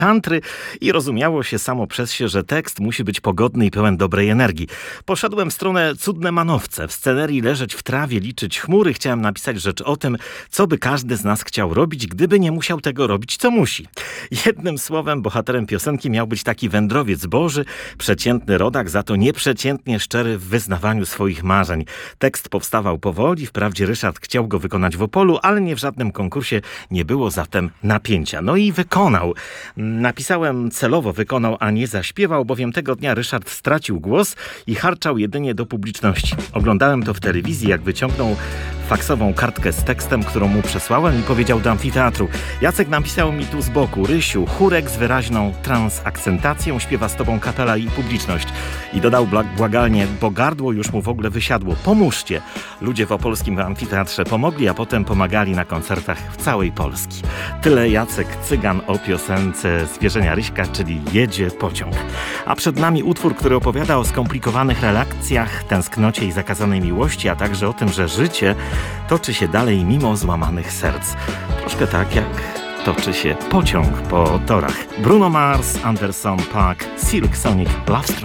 tantry i rozumiało się samo przez się, że tekst musi być pogodny i pełen dobrej energii. Poszedłem w stronę Cudne Manowce. W scenerii leżeć w trawie, liczyć chmury. Chciałem napisać rzecz o tym, co by każdy z nas chciał robić, gdyby nie musiał tego robić, co musi. Jednym słowem, bohaterem piosenki miał być taki wędrowiec boży, przeciętny rodak, za to nieprzeciętnie szczery w wyznawaniu swoich marzeń. Tekst powstawał powoli, wprawdzie Ryszard chciał go wykonać w Opolu, ale nie w żadnym konkursie, nie było zatem napięcia. No i wykonał. Napisałem celowo wykonał, a nie zaśpiewał, bowiem tego dnia Ryszard stracił głos i harczał jedynie do publiczności. Oglądałem to w telewizji, jak wyciągnął faksową kartkę z tekstem, którą mu przesłałem i powiedział do amfiteatru: Jacek napisał mi tu z boku: Rysiu, chórek z wyraźną transakcentacją, śpiewa z tobą kapela i publiczność. I dodał błagalnie, bo gardło już mu w ogóle wysiadło: pomóżcie. Ludzie w opolskim amfiteatrze pomogli, a potem pomagali na koncertach w całej Polski. Tyle Jacek Cygan o piosence Zwierzenia Ryśka, czyli Jedzie pociąg. A przed nami utwór, który opowiada o skomplikowanych relacjach, tęsknocie i zakazanej miłości, a także o tym, że życie toczy się dalej mimo złamanych serc. Troszkę tak jak toczy się pociąg po torach. Bruno Mars, Anderson .Paak, Silk Sonic, Love Strike.